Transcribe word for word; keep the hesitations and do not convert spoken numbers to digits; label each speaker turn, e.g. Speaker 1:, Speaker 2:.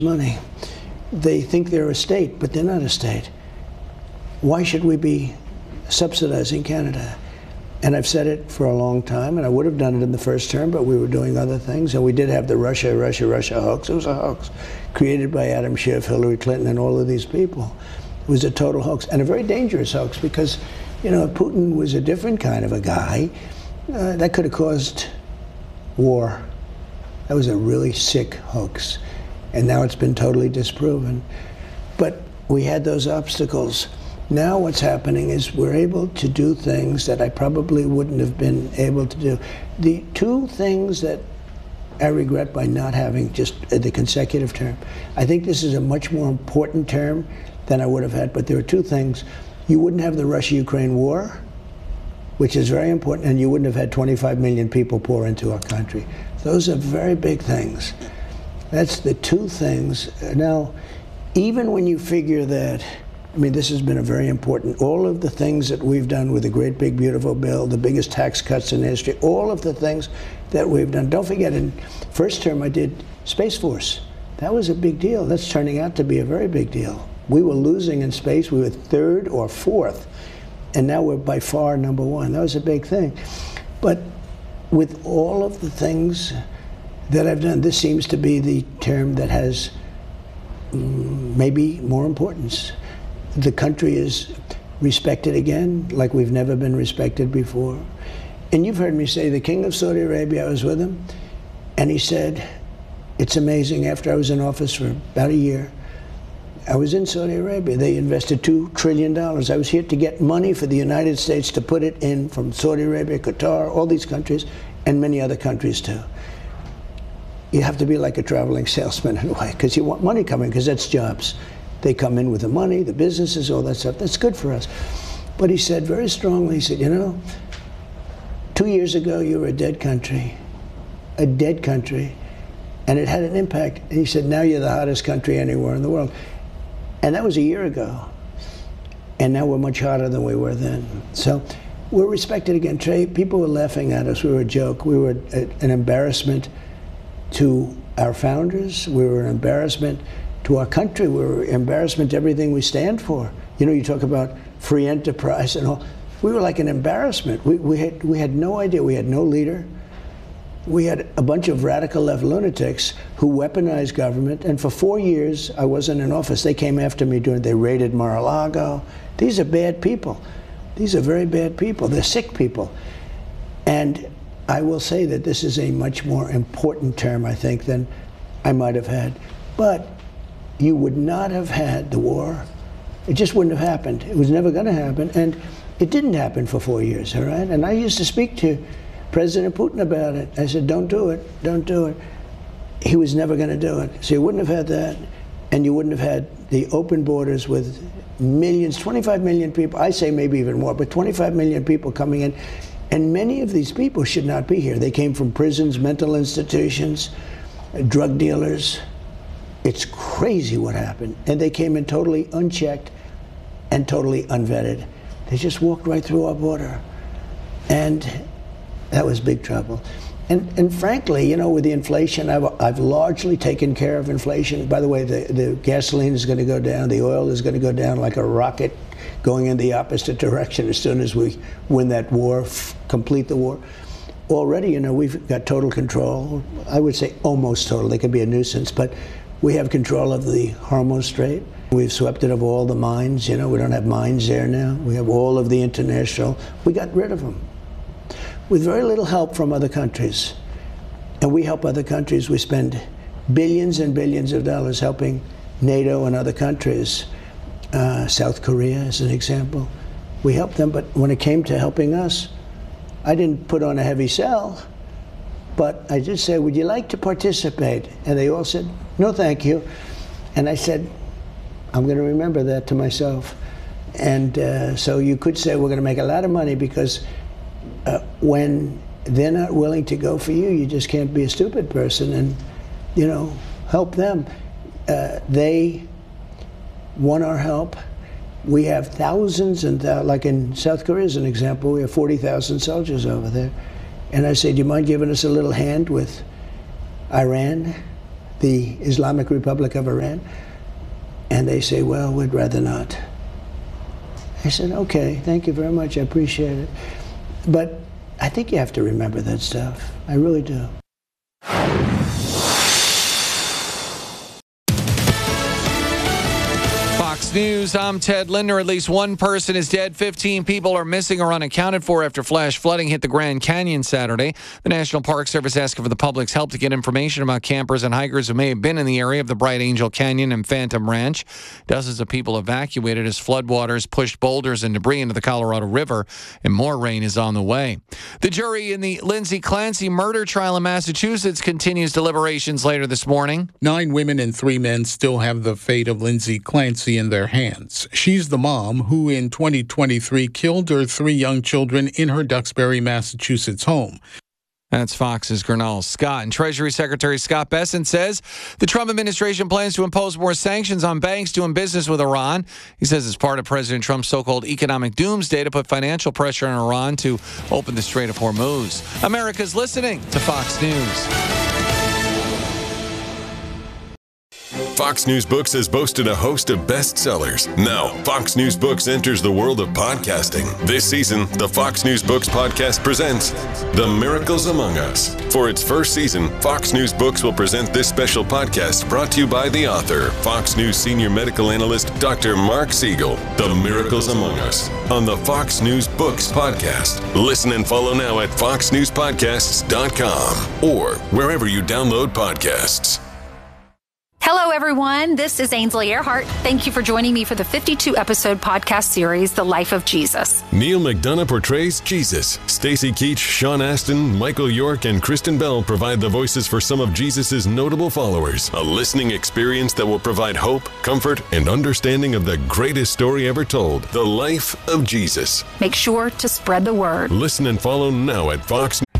Speaker 1: money. They think they're a state, but they're not a state. Why should we be subsidizing Canada? And I've said it for a long time, and I would have done it in the first term, but we were doing other things, and we did have the Russia, Russia, Russia hoax. It was a hoax created by Adam Schiff, Hillary Clinton, and all of these people. It was a total hoax, and a very dangerous hoax, because, you know, Putin was a different kind of a guy. Uh, that could have caused war. That was a really sick hoax, and now it's been totally disproven. But we had those obstacles. Now what's happening is we're able to do things that I probably wouldn't have been able to do. The two things that I regret by not having just the consecutive term, I think this is a much more important term than I would have had, but there are two things. You wouldn't have the Russia-Ukraine war, which is very important, and you wouldn't have had twenty-five million people pour into our country. Those are very big things. That's the two things. Now, even when you figure that, I mean, this has been a very important, all of the things that we've done with the great big beautiful bill, the biggest tax cuts in history, all of the things that we've done. Don't forget, in first term I did Space Force. That was a big deal. That's turning out to be a very big deal. We were losing in space. We were third or fourth, and now we're by far number one. That was a big thing. But with all of the things that I've done, this seems to be the term that has mm, maybe more importance. The country is respected again, like we've never been respected before. And you've heard me say, the King of Saudi Arabia, I was with him, and he said, it's amazing, after I was in office for about a year, I was in Saudi Arabia. They invested two trillion dollars. I was here to get money for the United States to put it in from Saudi Arabia, Qatar, all these countries, and many other countries too. You have to be like a traveling salesman in a way, because you want money coming, because that's jobs. They come in with the money, the businesses, all that stuff. That's good for us. But he said very strongly, he said, you know, two years ago you were a dead country, a dead country, and it had an impact. And he said, now you're the hottest country anywhere in the world. And that was a year ago. And now we're much hotter than we were then. So we're respected again. Trey, people were laughing at us. We were a joke. We were a, an embarrassment to our founders. We were an embarrassment to our country. We were an embarrassment to everything we stand for. You know, you talk about free enterprise and all. We were like an embarrassment. We, we, had, we had no idea. We had no leader. We had a bunch of radical left lunatics who weaponized government, and for four years I wasn't in office. They came after me during, they raided Mar-a-Lago. These are bad people. These are very bad people. They're sick people. And I will say that this is a much more important term, I think, than I might have had. But you would not have had the war. It just wouldn't have happened. It was never going to happen, and it didn't happen for four years, all right? And I used to speak to President Putin about it. I said, don't do it, don't do it. He was never going to do it. So you wouldn't have had that, and you wouldn't have had the open borders with millions, twenty-five million people, I say maybe even more, but twenty-five million people coming in, and many of these people should not be here. They came from prisons, mental institutions, drug dealers. It's crazy what happened. And they came in totally unchecked and totally unvetted. They just walked right through our border. And that was big trouble. And, and frankly, you know, with the inflation, I've, I've largely taken care of inflation. By the way, the, the gasoline is going to go down. The oil is going to go down like a rocket, going in the opposite direction as soon as we win that war, f complete the war. Already, you know, we've got total control. I would say almost total. They could be a nuisance, but we have control of the Hormuz Strait. We've swept it of all the mines. You know, we don't have mines there now. We have all of the international. We got rid of them with very little help from other countries. And we help other countries. We spend billions and billions of dollars helping NATO and other countries. Uh, South Korea is an example. We help them, but when it came to helping us, I didn't put on a heavy sell, but I did say, would you like to participate? And they all said, no, thank you. And I said, I'm going to remember that to myself. And uh, so you could say we're going to make a lot of money, because uh, when they're not willing to go for you, you just can't be a stupid person and, you know, help them. Uh, they want our help. We have thousands and th like in South Korea as an example, we have forty thousand soldiers over there. And I say, do you mind giving us a little hand with Iran? the Islamic Republic of Iran? And they say, well, we'd rather not. I said, okay, thank you very much, I appreciate it. But I think you have to remember that stuff. I really do.
Speaker 2: Fox News, I'm Ted Linder. At least one person is dead. fifteen people are missing or unaccounted for after flash flooding hit the Grand Canyon Saturday. The National Park Service asking for the public's help to get information about campers and hikers who may have been in the area of the Bright Angel Canyon and Phantom Ranch. Dozens of people evacuated as floodwaters pushed boulders and debris into the Colorado River, and more rain is on the way. The jury in the Lindsay Clancy murder trial in Massachusetts continues deliberations later this morning.
Speaker 3: Nine women and three men still have the fate of Lindsay Clancy in their hands. She's the mom who in twenty twenty-three killed her three young children in her Duxbury, Massachusetts home.
Speaker 2: That's Fox's Gernal Scott. And Treasury Secretary Scott Bessent says the Trump administration plans to impose more sanctions on banks doing business with Iran. He says it's part of President Trump's so-called economic doomsday to put financial pressure on Iran to open the Strait of Hormuz. America's listening to Fox News.
Speaker 4: Fox News Books has boasted a host of bestsellers. Now, Fox News Books enters the world of podcasting. This season, the Fox News Books podcast presents The Miracles Among Us. For its first season, Fox News Books will present this special podcast brought to you by the author, Fox News senior medical analyst, Doctor Mark Siegel. The Miracles Among Us on the Fox News Books podcast. Listen and follow now at fox news podcasts dot com or wherever you download podcasts.
Speaker 5: Hello, everyone. This is Ainsley Earhart. Thank you for joining me for the fifty-two episode podcast series, The Life of Jesus.
Speaker 4: Neil McDonough portrays Jesus. Stacy Keach, Sean Astin, Michael York, and Kristen Bell provide the voices for some of Jesus' notable followers. A listening experience that will provide hope, comfort, and understanding of the greatest story ever told, The Life of Jesus.
Speaker 5: Make sure to spread the word.
Speaker 4: Listen and follow now at Fox.